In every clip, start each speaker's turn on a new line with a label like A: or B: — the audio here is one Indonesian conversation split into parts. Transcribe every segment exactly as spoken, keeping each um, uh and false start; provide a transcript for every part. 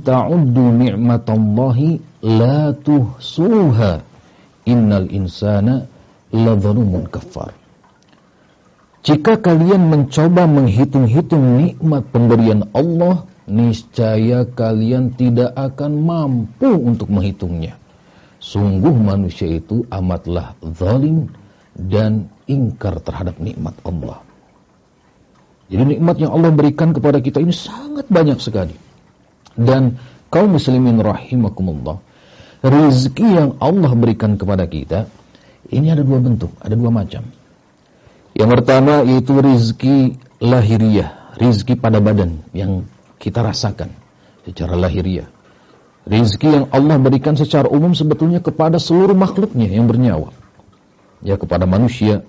A: ta'uddu ni'matallahi la tuhsuha innal insana ladzalumun kafar. Jika kalian mencoba menghitung-hitung nikmat pemberian Allah, niscaya kalian tidak akan mampu untuk menghitungnya. Sungguh manusia itu amatlah zalim dan ingkar terhadap nikmat Allah. Jadi nikmat yang Allah berikan kepada kita ini sangat banyak sekali. Dan kaum muslimin rahimakumullah, rezeki yang Allah berikan kepada kita ini ada dua bentuk, ada dua macam. Yang pertama yaitu rezeki lahiriah, rezeki pada badan yang kita rasakan secara lahiriah. Rezeki yang Allah berikan secara umum sebetulnya kepada seluruh makhluknya yang bernyawa. Ya, kepada manusia,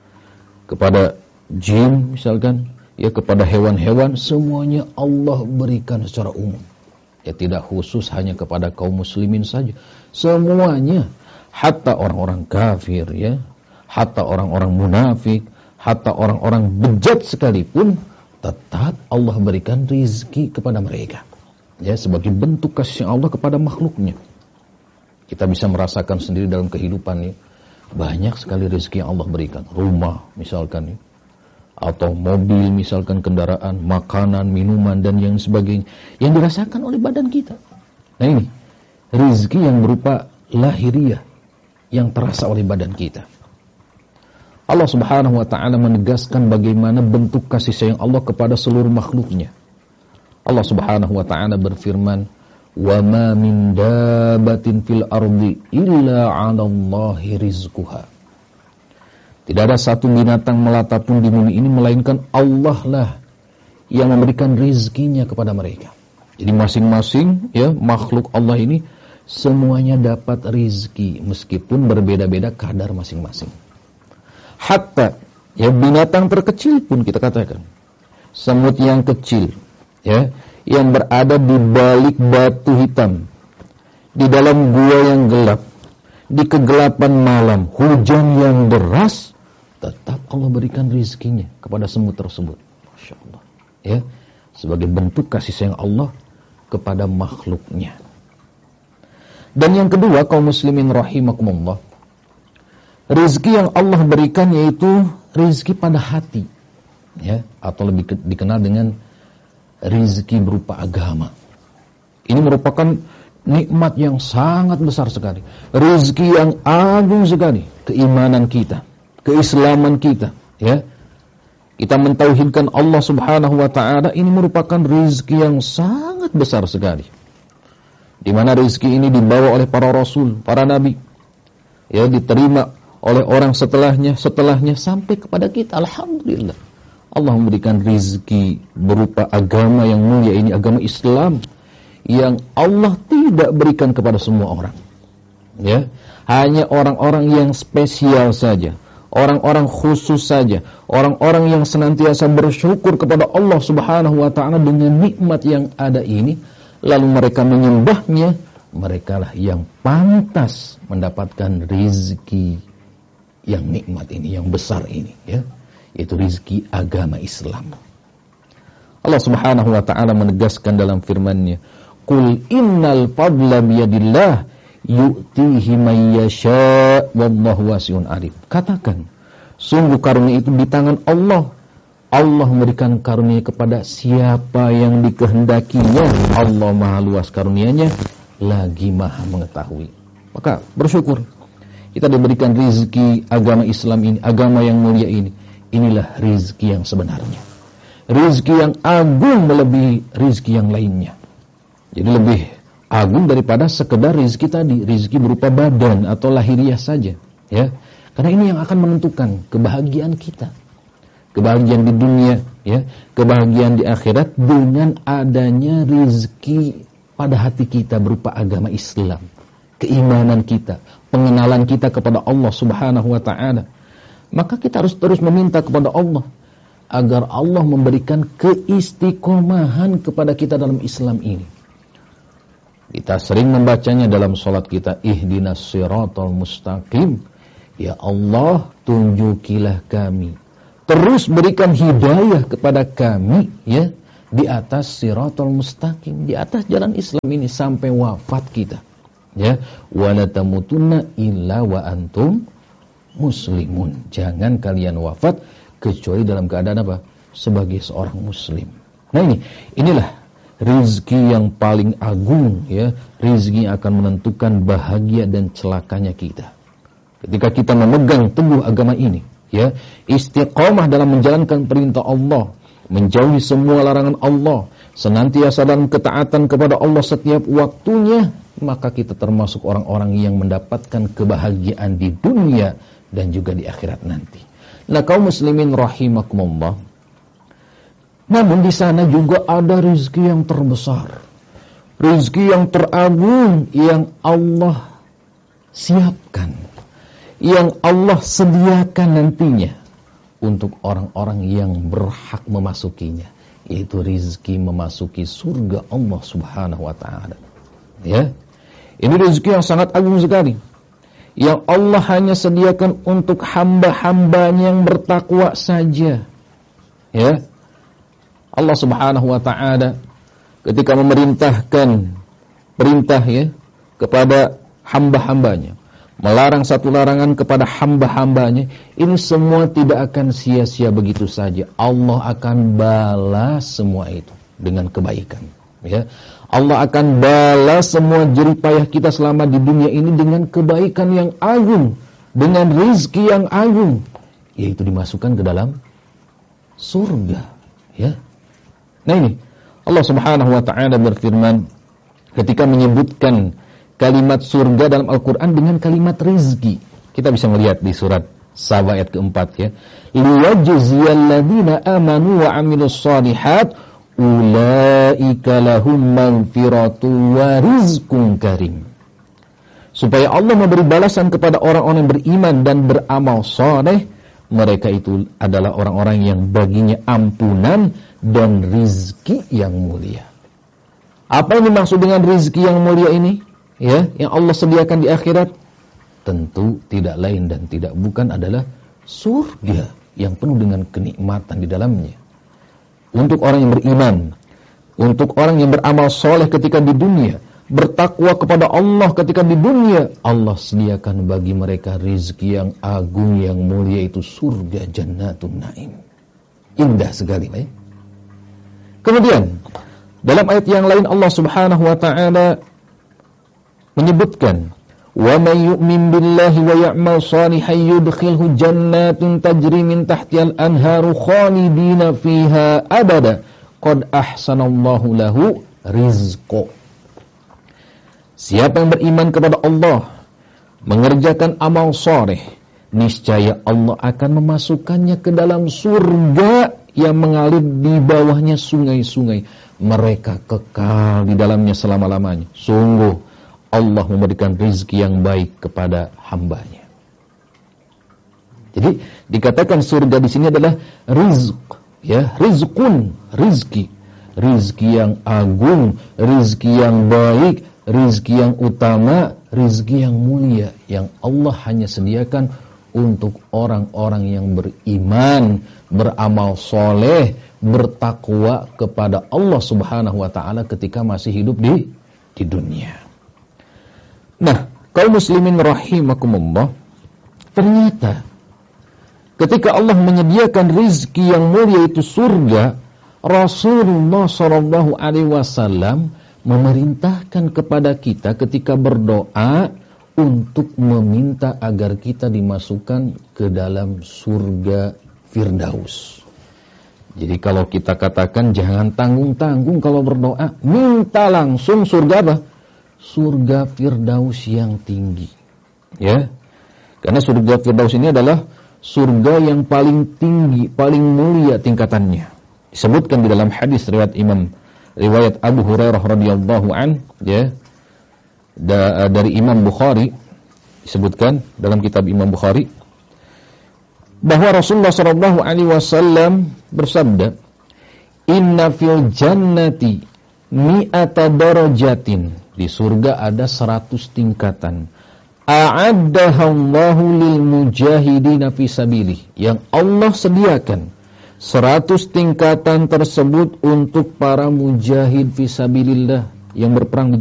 A: kepada jin misalkan, ya kepada hewan-hewan, semuanya Allah berikan secara umum. Ya, tidak khusus hanya kepada kaum muslimin saja. Semuanya, hatta orang-orang kafir, ya, hatta orang-orang munafik, hatta orang-orang bejat sekalipun, tetap Allah berikan rizki kepada mereka. Ya, sebagai bentuk kasih Allah kepada makhluknya. Kita bisa merasakan sendiri dalam kehidupan ya, banyak sekali rezeki yang Allah berikan. Rumah misalkan ya, atau mobil misalkan, kendaraan, makanan, minuman dan yang sebagainya yang dirasakan oleh badan kita. Nah ini rezeki yang berupa lahiriah yang terasa oleh badan kita. Allah Subhanahu wa ta'ala menegaskan bagaimana bentuk kasih sayang Allah kepada seluruh makhluknya. Allah Subhanahu wa ta'ala berfirman, "Wa ma min dabbatin fil ardi illa 'ala Allahi rizquha." Tidak ada satu binatang melata pun di bumi ini melainkan Allah lah yang memberikan rizkinya kepada mereka. Jadi masing-masing ya makhluk Allah ini semuanya dapat rizki meskipun berbeda-beda kadar masing-masing. Hatta ya binatang terkecil pun kita katakan, semut yang kecil ya yang berada di balik batu hitam, di dalam gua yang gelap, di kegelapan malam, hujan yang deras, tetap Allah berikan rizkinya kepada semut tersebut. Masya Allah ya, sebagai bentuk kasih sayang Allah kepada makhluknya. Dan yang kedua, kaum muslimin rahimakumullah, rizki yang Allah berikan yaitu rizki pada hati ya, atau lebih dikenal dengan rizki berupa agama. Ini merupakan nikmat yang sangat besar sekali, rizki yang agung sekali. Keimanan kita, keislaman kita ya, kita mentauhidkan Allah Subhanahu wa ta'ala, ini merupakan rizki yang sangat besar sekali, di mana rizki ini dibawa oleh para rasul, para nabi ya, diterima oleh orang setelahnya, setelahnya sampai kepada kita. Alhamdulillah, Allah memberikan rizki berupa agama yang mulia ini, agama Islam yang Allah tidak berikan kepada semua orang ya, hanya orang-orang yang spesial saja, orang-orang khusus saja, orang-orang yang senantiasa bersyukur kepada Allah Subhanahu wa ta'ala dengan nikmat yang ada ini, lalu mereka menyembahnya, merekalah yang pantas mendapatkan rizki yang nikmat ini, yang besar ini ya, yaitu rizki agama Islam. Allah Subhanahu wa ta'ala menegaskan dalam firman-Nya, "Qul innal fadla biyadillah yu'tihi may yasha wallahu wasi'un alim." Katakan, sungguh karunia itu di tangan Allah. Allah memberikan karunia kepada siapa yang dikehendakinya. Allah Maha luas karunia-Nya, lagi Maha mengetahui. Maka bersyukur kita diberikan rizki agama Islam ini, agama yang mulia ini. Inilah rizki yang sebenarnya, rizki yang agung melebihi rizki yang lainnya. Jadi lebih agung daripada sekedar rizki tadi, rizki berupa badan atau lahiriah saja ya. Karena ini yang akan menentukan kebahagiaan kita, kebahagiaan di dunia ya, kebahagiaan di akhirat, dengan adanya rizki pada hati kita berupa agama Islam, keimanan kita, pengenalan kita kepada Allah Subhanahu wa ta'ala. Maka kita harus terus meminta kepada Allah agar Allah memberikan keistiqomahan kepada kita dalam Islam ini. Kita sering membacanya dalam salat kita, ihdinas siratal mustaqim. Ya Allah, tunjukilah kami, terus berikan hidayah kepada kami ya, di atas siratal mustaqim, di atas jalan Islam ini sampai wafat kita. Ya, wala tamutunna illa wa antum muslimun. Jangan kalian wafat kecuali dalam keadaan apa? Sebagai seorang muslim. Nah ini, inilah rizki yang paling agung, ya. Rizki yang akan menentukan bahagia dan celakanya kita. Ketika kita memegang teguh agama ini, ya, istiqomah dalam menjalankan perintah Allah, menjauhi semua larangan Allah, senantiasa dalam ketaatan kepada Allah setiap waktunya, maka kita termasuk orang-orang yang mendapatkan kebahagiaan di dunia dan juga di akhirat nanti. Nah, kaum muslimin rahimakumullah, namun di sana juga ada rezeki yang terbesar, rezeki yang teragung yang Allah siapkan, yang Allah sediakan nantinya untuk orang-orang yang berhak memasukinya, yaitu rezeki memasuki surga Allah Subhanahu wa taala. Ya. Ini rezeki yang sangat agung sekali, yang Allah hanya sediakan untuk hamba-hambanya yang bertakwa saja. Ya. Allah Subhanahu wa taala ketika memerintahkan perintah, ya, kepada hamba-hambanya, melarang satu larangan kepada hamba-hambanya, ini semua tidak akan sia-sia begitu saja. Allah akan balas semua itu dengan kebaikan, ya. Allah akan balas semua jerih payah kita selama di dunia ini dengan kebaikan yang agung, dengan rezeki yang agung, yaitu dimasukkan ke dalam surga, ya. Nah ini, Allah Subhanahu wa ta'ala berfirman ketika menyebutkan kalimat surga dalam Al-Quran dengan kalimat rizki. Kita bisa melihat di surat Saba ayat keempat, ya. Liyajziyalladzina amanu wa amilus shalihat ulaika lahum maghfiratun wa rizqun karim. Supaya Allah memberi balasan kepada orang-orang yang beriman dan beramal saleh, mereka itu adalah orang-orang yang baginya ampunan dan rizki yang mulia. Apa yang dimaksud dengan rizki yang mulia ini? Ya, yang Allah sediakan di akhirat, tentu tidak lain dan tidak bukan adalah surga yang penuh dengan kenikmatan di dalamnya. Untuk orang yang beriman, untuk orang yang beramal soleh ketika di dunia, bertakwa kepada Allah ketika di dunia, Allah sediakan bagi mereka rizki yang agung yang mulia, itu surga Jannatun Naim. Indah sekali, ya. Kemudian dalam ayat yang lain Allah Subhanahu wa taala menyebutkan, "Wa may yu'min billahi wa ya'mal shalihan yudkhilhu jannatin tajri min tahtihal anharu khalidina fiha abada qad ahsanallahu lahu rizqa." Siapa yang beriman kepada Allah, mengerjakan amal saleh, niscaya Allah akan memasukkannya ke dalam surga yang mengalir di bawahnya sungai-sungai. Mereka kekal di dalamnya selama-lamanya. Sungguh Allah memberikan rezeki yang baik kepada hambanya. Jadi dikatakan surga di sini adalah rizq, ya, rizqun, rizki, rizki yang agung, rizki yang baik, rizki yang utama, rizki yang mulia, yang Allah hanya sediakan untuk orang-orang yang beriman, beramal soleh, bertakwa kepada Allah Subhanahu wa ta'ala ketika masih hidup di di dunia. Nah, kaum muslimin rahimakumullah, ternyata ketika Allah menyediakan rizki yang mulia itu surga, Rasulullah shallallahu alaihi wasallam memerintahkan kepada kita ketika berdoa untuk meminta agar kita dimasukkan ke dalam surga Firdaus. Jadi kalau kita katakan jangan tanggung-tanggung kalau berdoa, minta langsung surga apa? Surga Firdaus yang tinggi. Ya. Karena surga Firdaus ini adalah surga yang paling tinggi, paling mulia tingkatannya. Disebutkan di dalam hadis riwayat Imam riwayat Abu Hurairah radhiyallahu an, ya. Da, dari Imam Bukhari disebutkan dalam kitab Imam Bukhari bahwa Rasulullah sallallahu alaihi wasallam bersabda, "Inna fil jannati mi'ata darajatin." Di surga ada seratus tingkatan. A'addahallahu lil mujahidina fi sabilih, yang Allah sediakan Seratus tingkatan tersebut untuk para mujahid fisabilillah yang berperang di